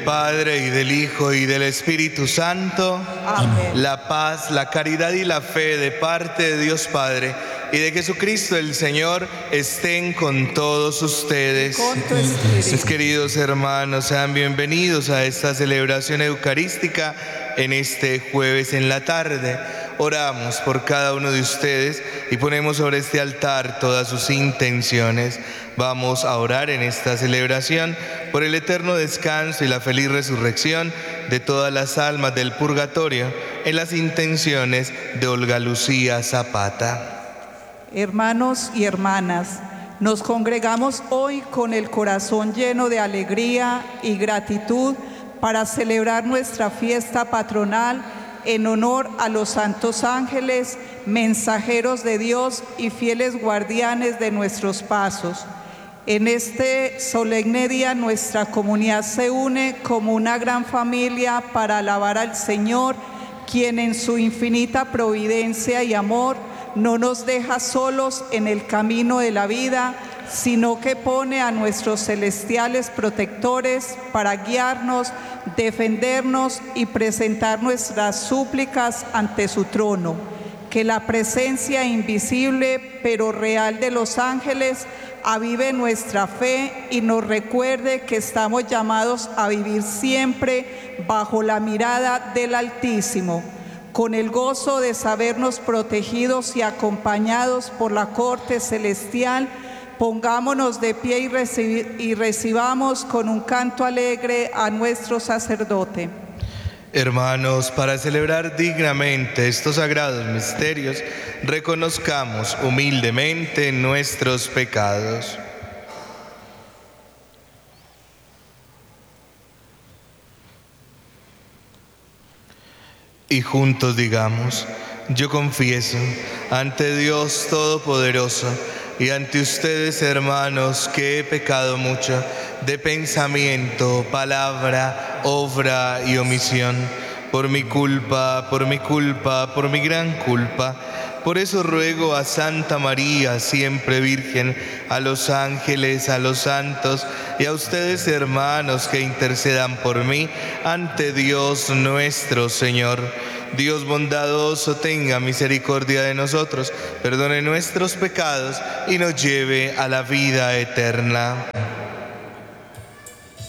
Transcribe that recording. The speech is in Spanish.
Padre, y del Hijo, y del Espíritu Santo. Amén. La paz, la caridad y la fe de parte de Dios Padre y de Jesucristo el Señor estén con todos ustedes. Con tu espíritu. Mis queridos hermanos, sean bienvenidos a esta celebración eucarística en este jueves en la tarde. Oramos por cada uno de ustedes y ponemos sobre este altar todas sus intenciones. Vamos a orar en esta celebración por el eterno descanso y la feliz resurrección de todas las almas del purgatorio, en las intenciones de Olga Lucía Zapata. Hermanos y hermanas, nos congregamos hoy con el corazón lleno de alegría y gratitud para celebrar nuestra fiesta patronal en honor a los santos ángeles, mensajeros de Dios y fieles guardianes de nuestros pasos. En este solemne día nuestra comunidad se une como una gran familia para alabar al Señor, quien en su infinita providencia y amor no nos deja solos en el camino de la vida, sino que pone a nuestros celestiales protectores para guiarnos, defendernos y presentar nuestras súplicas ante su trono. Que la presencia invisible pero real de los ángeles avive nuestra fe y nos recuerde que estamos llamados a vivir siempre bajo la mirada del Altísimo, con el gozo de sabernos protegidos y acompañados por la corte celestial. Pongámonos de pie y recibamos con un canto alegre a nuestro sacerdote. Hermanos, para celebrar dignamente estos sagrados misterios, reconozcamos humildemente nuestros pecados. Y juntos digamos: yo confieso ante Dios Todopoderoso y ante ustedes, hermanos, que he pecado mucho de pensamiento, palabra, obra y omisión, por mi culpa, por mi gran culpa. Por eso ruego a Santa María, siempre Virgen, a los ángeles, a los santos y a ustedes, hermanos, que intercedan por mí ante Dios nuestro Señor. Dios bondadoso tenga misericordia de nosotros, perdone nuestros pecados y nos lleve a la vida eterna.